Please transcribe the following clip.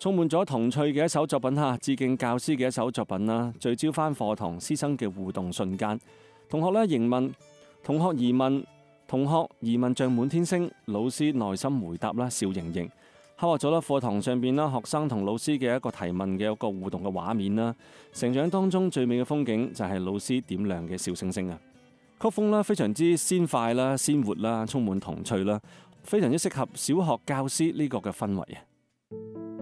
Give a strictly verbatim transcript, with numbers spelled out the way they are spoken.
充滿咗童趣嘅一首作品吓，致敬教師嘅一首作品啦，聚焦翻課堂師生嘅互動瞬間。同學咧迎問，同學疑問，同學疑問像滿天星，老師耐心回答啦，笑盈盈。刻畫咗啦課堂上邊啦學生同老師嘅一個提問嘅一個互動嘅畫面啦。成長當中最美嘅風景就係老師點亮嘅小星星啊！曲風啦非常之鮮快啦、鮮活啦，充滿童趣啦，非常之適合小學教師呢個嘅氛圍啊！